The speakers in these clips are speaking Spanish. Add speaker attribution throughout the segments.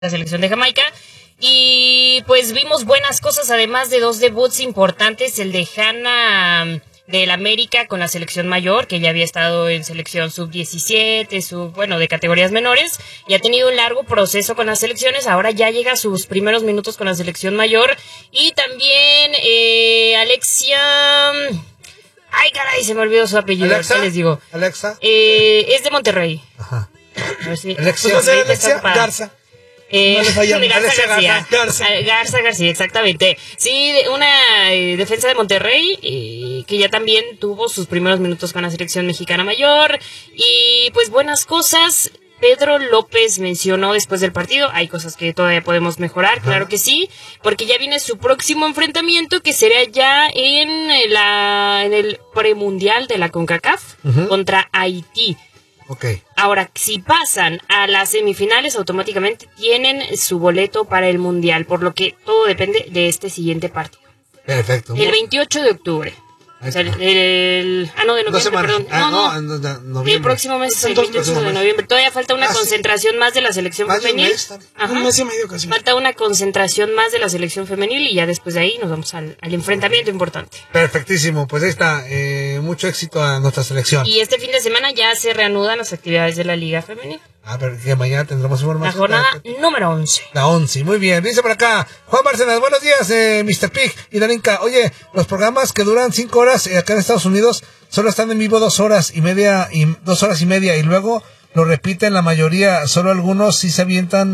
Speaker 1: la selección de Jamaica. Y pues vimos buenas cosas, además de 2 debuts importantes, el de Hannah del América con la selección mayor, que ya había estado en selección sub-17, de categorías menores, y ha tenido un largo proceso con las selecciones. Ahora ya llega a sus primeros minutos con la selección mayor. Y también Alexia... Ay, caray, se me olvidó su apellido.
Speaker 2: ¿Alexa?
Speaker 1: ¿Qué les digo?
Speaker 2: ¿Alexa?
Speaker 1: Es de Monterrey.
Speaker 2: Ajá.
Speaker 1: A ver si...
Speaker 2: Alexia Garza.
Speaker 1: No le fallamos. Garza García, exactamente. Sí, una defensa de Monterrey, que ya también tuvo sus primeros minutos con la selección mexicana mayor. Y pues buenas cosas. Pedro López mencionó después del partido, hay cosas que todavía podemos mejorar, ajá, claro que sí, porque ya viene su próximo enfrentamiento, que será ya en el premundial de la CONCACAF, uh-huh, contra Haití.
Speaker 2: Okay.
Speaker 1: Ahora, si pasan a las semifinales, automáticamente tienen su boleto para el mundial, por lo que todo depende de este siguiente partido.
Speaker 2: Perfecto.
Speaker 1: El 28 de octubre. O sea, de noviembre, perdón.
Speaker 2: Noviembre.
Speaker 1: El próximo mes, el 28 de noviembre. Todavía falta una concentración más de la selección femenil.
Speaker 3: Un mes y medio casi.
Speaker 1: Falta una concentración más de la selección femenil y ya después de ahí nos vamos al enfrentamiento importante.
Speaker 2: Perfectísimo, pues ahí está. Mucho éxito a nuestra selección.
Speaker 1: Y este fin de semana ya se reanudan las actividades de la Liga Femenil.
Speaker 2: A ver, que mañana tendremos información.
Speaker 1: La jornada número 11.
Speaker 2: La 11, muy bien. Dice por acá, Juan Bárcenas, buenos días, Mr. Pig y Darinka. Oye, los programas que duran 5 horas acá en Estados Unidos solo están en vivo 2 horas y media y luego lo repiten la mayoría, solo algunos sí se avientan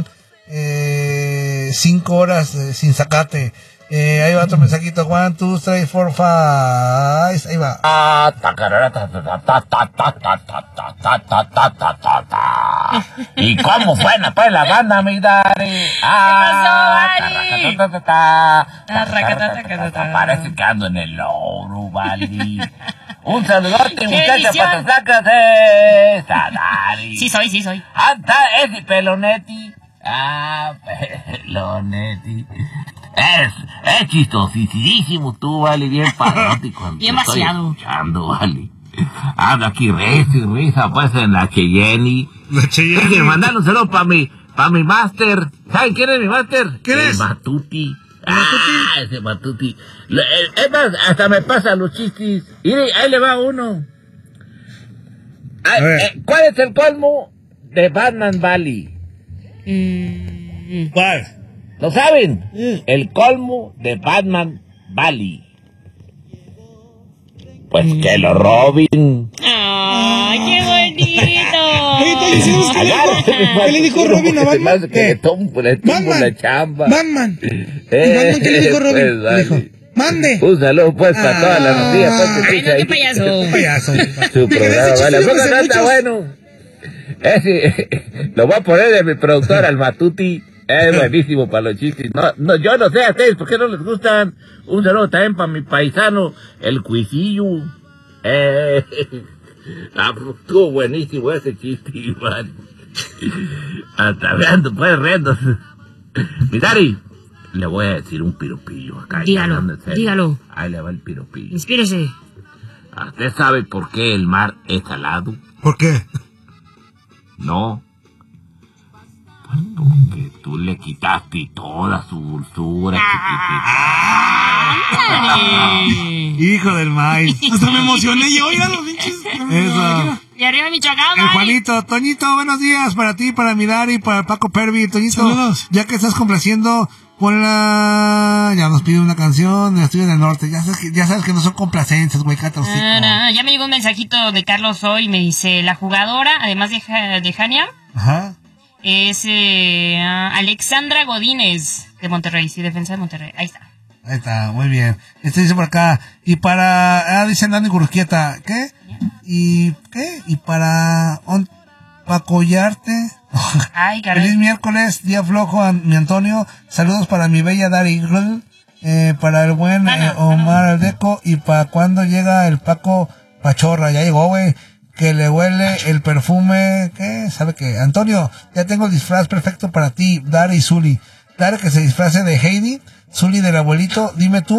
Speaker 2: 5 horas sin sacate. Ahí va otro mensajito. 1, 2, 3, 4, 5. Ahí va.
Speaker 4: ¿Y cómo suena pues la banda, mi Dari?
Speaker 1: ¿Qué pasó, Dari?
Speaker 4: Parece que ando en el oro, Vali. Un saludote, muchacha, para sácate. Dari.
Speaker 1: Sí soy.
Speaker 4: Es Pelonetti. Pelonetti. Es chistosísimo tú, Vale, bien parótico.
Speaker 1: Bien vaciado.
Speaker 4: Escuchando, Vale. Ando aquí risa, pues, en la Cheyenne.
Speaker 2: La Cheyenne.
Speaker 4: Déjenme mandar un saludo para mi máster. ¿Saben quién es mi máster?
Speaker 2: ¿Quién es?
Speaker 4: El Matuti. Ese Matuti. Es más, hasta me pasa los chistes. Mire, ahí le va uno. ¿Cuál es el colmo de Batman Valley?
Speaker 2: ¿Cuál?
Speaker 4: ¿Lo saben? El colmo de Batman Valley. Pues que lo Robin.
Speaker 1: ¡Ay, qué bonito!
Speaker 3: ¿Qué le dijo Robin a Batman?
Speaker 4: Que le tumbo la chamba.
Speaker 3: Batman. ¿Qué le dijo Robin? Le dijo, mande.
Speaker 4: Un saludo pues para todas las días.
Speaker 1: Ay, no, qué payaso.
Speaker 4: Su programa, vale. No está bueno. Lo voy a poner de mi productor al Matuti. Es buenísimo para los chistes. No, yo no sé a ustedes por qué no les gustan. Un saludo también para mi paisano, el Cuisillo. Estuvo buenísimo ese chiste, man. Hasta veando, pues, riendo. Mi Dari, le voy a decir un piropillo acá.
Speaker 1: Dígalo.
Speaker 4: Ahí le va el piropillo.
Speaker 1: Inspírese.
Speaker 4: ¿Usted sabe por qué el mar es salado?
Speaker 2: ¿Por qué?
Speaker 4: No. Pues porque tú le quitaste toda su dulzura,
Speaker 2: Hijo del maíz.
Speaker 3: Hasta me emocioné yo, oiga los pinches.
Speaker 2: Eso.
Speaker 1: Y arriba Michoacán,
Speaker 2: Juanito, Toñito, buenos días para ti, para mi Dari, para Paco Pervi. Toñito,
Speaker 3: saludos.
Speaker 2: Ya que estás complaciendo, ya nos pide una canción de Estudio del Norte. Ya sabes que no son complacencias, güey, cátalos.
Speaker 1: Ya me llegó un mensajito de Carlos hoy, me dice, la jugadora, además de Jania,
Speaker 2: ajá,
Speaker 1: es Alexandra Godínez de Monterrey, sí, defensa de Monterrey. Ahí está,
Speaker 2: muy bien. Dice por acá, y para, dice Nani Gurquieta, ¿qué? ¿Y qué? Y para Pacollarte.
Speaker 1: Ay, caray.
Speaker 2: Feliz miércoles, día flojo, mi Antonio. Saludos para mi bella Dari Girl, para el buen Omar Aldeco, y para cuando llega el Paco Pachorra. Ya llegó, güey. Que le huele el perfume, ¿qué? ¿Sabe qué? Antonio, ya tengo el disfraz perfecto para ti, Dari y Zuli. Dari que se disfrace de Heidi, Zuli del abuelito, dime tú,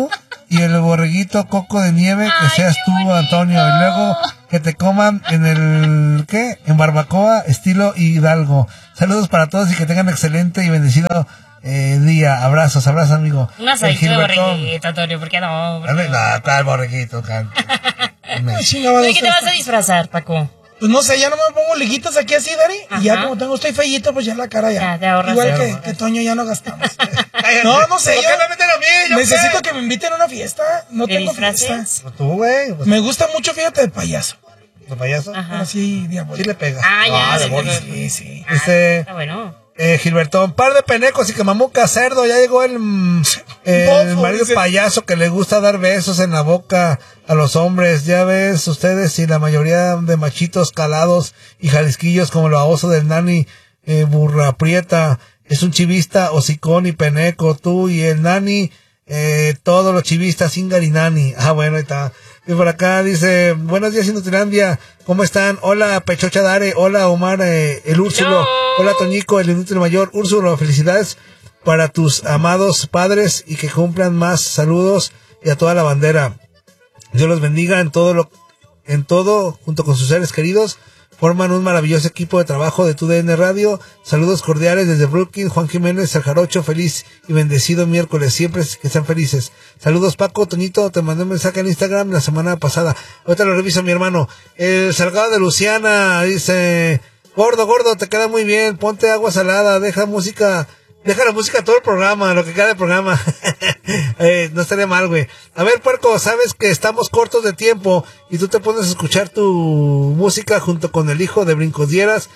Speaker 2: y el borreguito coco de nieve, que seas tú, Antonio, y luego que te coman en el, ¿qué? En barbacoa, estilo Hidalgo. Saludos para todos y que tengan excelente y bendecido día. Abrazos, amigo.
Speaker 1: Un aceite de borreguito, Antonio, ¿por qué no?
Speaker 2: No, ¿cuál borreguito? ¿De
Speaker 1: qué te vas a disfrazar, Paco?
Speaker 5: Pues no sé, ya no me pongo liguitas aquí así, Dari. Y ya como estoy feyito, pues ya la cara ya.
Speaker 1: Ya te ahorras.
Speaker 5: Igual que Toño ya no gastamos. No sé. Necesito que me inviten a una fiesta. No tengo fiesta.
Speaker 2: Tú, güey.
Speaker 5: Me gusta mucho, fíjate, de payaso.
Speaker 2: ¿De payaso?
Speaker 5: Así, diabólico.
Speaker 2: Sí le pega.
Speaker 5: Sí.
Speaker 1: Está bueno.
Speaker 2: Gilbertón, par de penecos y que mamuca cerdo, ya llegó el marido payaso que le gusta dar besos en la boca a los hombres. Ya ves ustedes, y la mayoría de machitos calados y jalisquillos como el baboso del Nani, burra prieta, es un chivista, hocicón y peneco, tú y el Nani, todos los chivistas, Ingar y Nani. Bueno, ahí está. Y por acá dice, buenos días Inutilandia, ¿cómo están? Hola Pechocha Dare, hola Omar, el Úrsulo, hola Toñico, el inútil mayor. Úrsulo, felicidades para tus amados padres y que cumplan más. Saludos y a toda la bandera. Dios los bendiga en todo, junto con sus seres queridos. Forman un maravilloso equipo de trabajo de TUDN Radio. Saludos cordiales desde Brooklyn. Juan Jiménez, el Jarocho, feliz y bendecido miércoles. Siempre que sean felices. Saludos, Paco. Toñito, te mandé un mensaje en Instagram la semana pasada. Ahorita lo reviso, mi hermano. El Salgado de Luciana dice, gordo, te queda muy bien. Ponte agua salada, deja la música todo el programa, lo que queda del programa. No estaría mal, güey. A ver, puerco, sabes que estamos cortos de tiempo y tú te pones a escuchar tu música junto con el hijo de Brincos Dieras.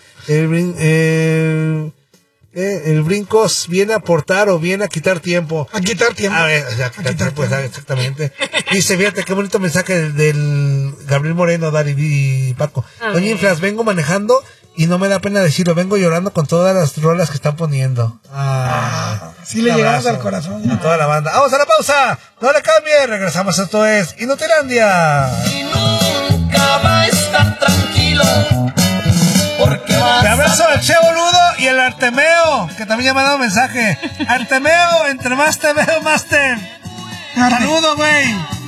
Speaker 2: El Brincos viene a aportar o viene a quitar tiempo.
Speaker 5: A quitar tiempo.
Speaker 2: A ver, a quitar tiempo, exactamente. Dice, fíjate, qué bonito mensaje del Gabriel Moreno, Dari y Paco. Doña Inflas, vengo manejando y no me da pena decirlo, vengo llorando con todas las rolas que están poniendo.
Speaker 5: Sí le llegamos al corazón.
Speaker 2: A toda la banda. Vamos a la pausa, no le cambie, regresamos, esto es Inutilandia.
Speaker 6: Y nunca va a estar tranquilo, porque
Speaker 2: te abrazo al Che Boludo y el Artemeo, que también ya me ha dado mensaje. Artemeo, entre más te veo, más te... Saludo, güey.